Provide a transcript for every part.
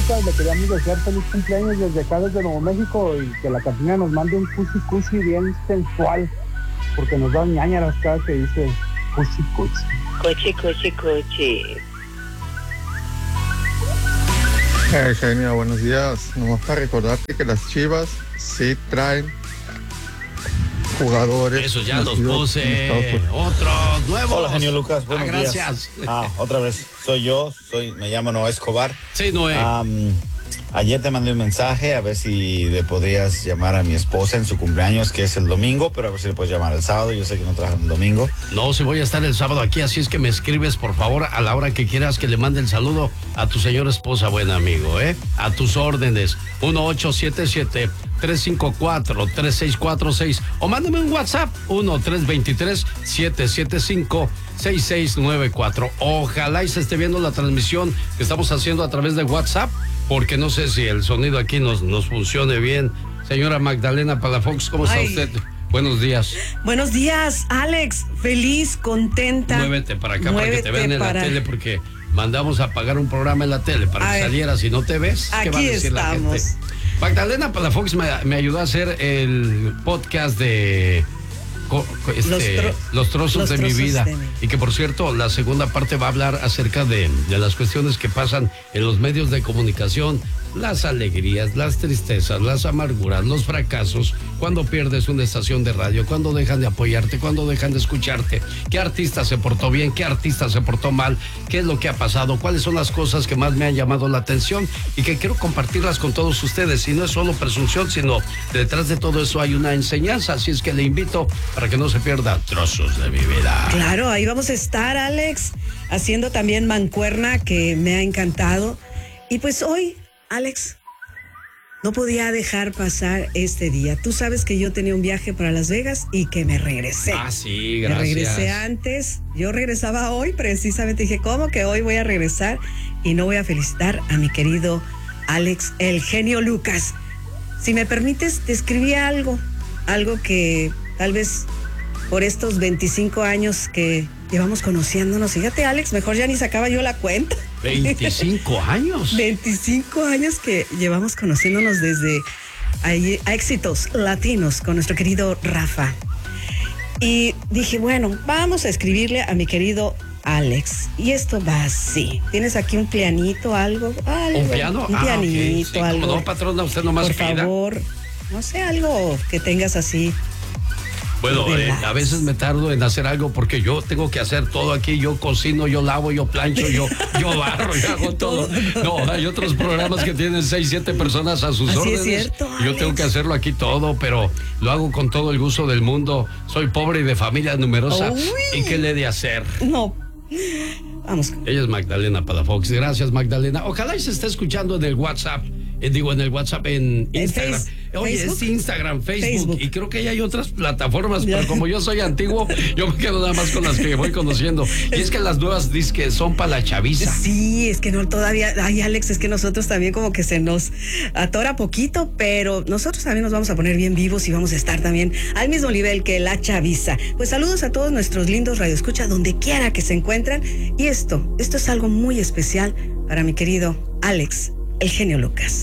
Lucas, le queríamos desear feliz cumpleaños desde acá, desde Nuevo México, y que la Catrina nos mande un cuchi bien sensual, porque nos da ñañaras cada que dice cuchi. Cuchi. Genia, buenos días. Nomás para recordarte que las Chivas sí traen jugadores. Eso ya los puse. Otros nuevos. Hola, genio Lucas. Buenos días. Gracias. Otra vez. Soy yo. Me llamo Noé Escobar. Sí, Noé. Ayer te mandé un mensaje a ver si le podrías llamar a mi esposa en su cumpleaños, que es el domingo, pero a ver si le puedes llamar el sábado. Yo sé que no trabajan el domingo. No, si voy a estar el sábado aquí, así es que me escribes, por favor, a la hora que quieras que le mande el saludo a tu señora esposa, buen amigo, ¿eh? A tus órdenes. 1877-354-3646 o mándame un WhatsApp, 1-323-775-6694. Ojalá y se esté viendo la transmisión que estamos haciendo a través de WhatsApp, porque no sé si el sonido aquí nos funcione bien. Señora Magdalena Palafox, ¿cómo está usted? Buenos días. Buenos días, Alex. Feliz, contenta. Muévete para acá para que te vean en la tele, porque mandamos a pagar un programa en la tele para que salieras. Si no te ves, ¿qué va a decir la gente? Magdalena Palafox me ayudó a hacer el podcast de los trozos de mi vida. Y que, por cierto, la segunda parte va a hablar acerca de las cuestiones que pasan en los medios de comunicación, las alegrías, las tristezas, las amarguras, los fracasos, cuando pierdes una estación de radio, cuando dejan de apoyarte, cuando dejan de escucharte, qué artista se portó bien, qué artista se portó mal, qué es lo que ha pasado, cuáles son las cosas que más me han llamado la atención y que quiero compartirlas con todos ustedes. Y no es solo presunción, sino detrás de todo eso hay una enseñanza, así es que le invito para que no se pierda trozos de mi vida. Claro, ahí vamos a estar, Alex, haciendo también mancuerna, que me ha encantado. Y pues hoy, Alex, no podía dejar pasar este día. Tú sabes que yo tenía un viaje para Las Vegas y que me regresé. Ah, sí, gracias. Me regresé antes. Yo regresaba hoy, precisamente dije, ¿cómo que hoy voy a regresar? Y no voy a felicitar a mi querido Alex, el genio Lucas. Si me permites, te escribí algo que tal vez por estos 25 años que llevamos conociéndonos. Fíjate, Alex, mejor ya ni sacaba yo la cuenta. 25 años. 25 años que llevamos conociéndonos desde a Éxitos Latinos con nuestro querido Rafa. Y dije, bueno, vamos a escribirle a mi querido Alex. Y esto va así. ¿Tienes aquí un pianito, algo? ¿Un piano? Un pianito, okay. Sí, algo. Como no, patrona, usted nomás por pida. favor, no sé, algo que tengas así. Bueno, a veces me tardo en hacer algo porque yo tengo que hacer todo aquí. Yo cocino, yo lavo, yo plancho, yo barro, yo hago todo. No, hay otros programas que tienen 6, 7 personas a sus órdenes. Es cierto, yo tengo que hacerlo aquí todo, pero lo hago con todo el gusto del mundo. Soy pobre y de familia numerosa. Uy. ¿Y qué le he de hacer? No. Vamos. Ella es Magdalena Palafox. Gracias, Magdalena. Ojalá y se esté escuchando en el WhatsApp. En el WhatsApp, en Instagram. Oye, Facebook. es Instagram, Facebook. Y creo que ya hay otras plataformas, pero como yo soy antiguo, yo me quedo nada más con las que voy conociendo. Y es que las nuevas que son para la chaviza. Sí, es que no todavía. Ay, Alex, es que nosotros también como que se nos atora poquito, pero nosotros también nos vamos a poner bien vivos y vamos a estar también al mismo nivel que la chaviza. Pues saludos a todos nuestros lindos radioescuchas, donde quiera que se encuentran. Y esto es algo muy especial para mi querido Alex, el genio Lucas.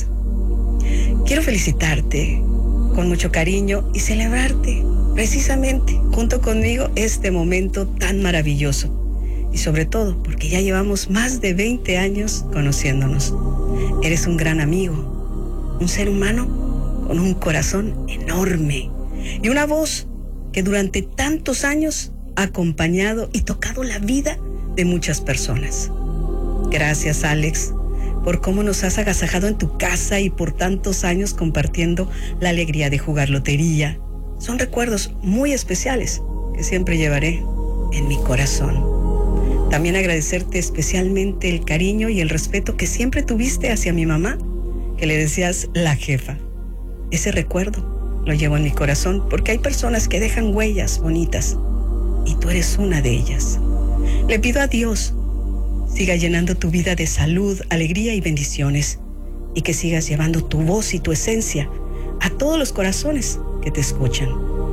Quiero felicitarte con mucho cariño y celebrarte precisamente junto conmigo este momento tan maravilloso. Y sobre todo porque ya llevamos más de 20 años conociéndonos. Eres un gran amigo, un ser humano con un corazón enorme y una voz que durante tantos años ha acompañado y tocado la vida de muchas personas. Gracias, Alex, por cómo nos has agasajado en tu casa y por tantos años compartiendo la alegría de jugar lotería. Son recuerdos muy especiales que siempre llevaré en mi corazón. También agradecerte especialmente el cariño y el respeto que siempre tuviste hacia mi mamá, que le decías la jefa. Ese recuerdo lo llevo en mi corazón porque hay personas que dejan huellas bonitas y tú eres una de ellas. Le pido a Dios siga llenando tu vida de salud, alegría y bendiciones, y que sigas llevando tu voz y tu esencia a todos los corazones que te escuchan.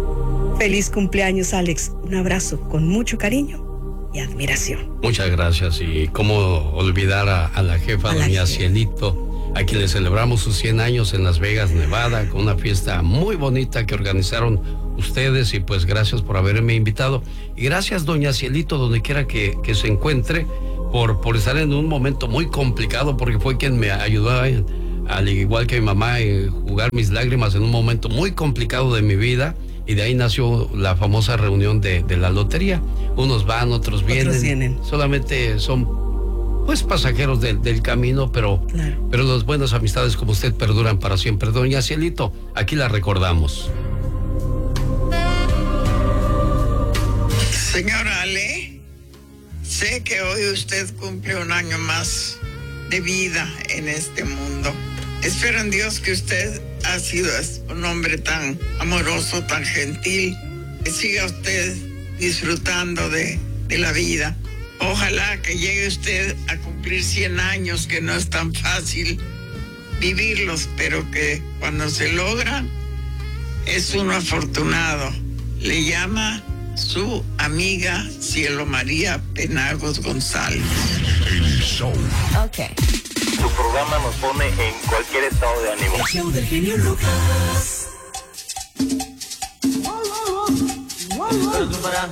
Feliz cumpleaños, Alex. Un abrazo con mucho cariño y admiración. Muchas gracias. Y cómo olvidar a la jefa, doña Cielito, a quien le celebramos sus 100 años en Las Vegas, Nevada, con una fiesta muy bonita que organizaron ustedes, y pues gracias por haberme invitado. Y gracias, doña Cielito, donde quiera que se encuentre, por estar en un momento muy complicado, porque fue quien me ayudó, al igual que mi mamá, a jugar mis lágrimas en un momento muy complicado de mi vida. Y de ahí nació la famosa reunión de la lotería. Unos van, otros vienen. Solamente son, pues, pasajeros del camino, pero las buenas amistades como usted perduran para siempre. Doña Cielito, aquí la recordamos. Señora Ale, sé que hoy usted cumple un año más de vida en este mundo. Espero en Dios que usted ha sido un hombre tan amoroso, tan gentil, que siga usted disfrutando de la vida. Ojalá que llegue usted a cumplir 100 años, que no es tan fácil vivirlos, pero que cuando se logra es uno afortunado. Le llama su amiga Cielo María Penagos González. El show. Ok. Tu programa nos pone en cualquier estado de ánimo. El show del genio Lucas.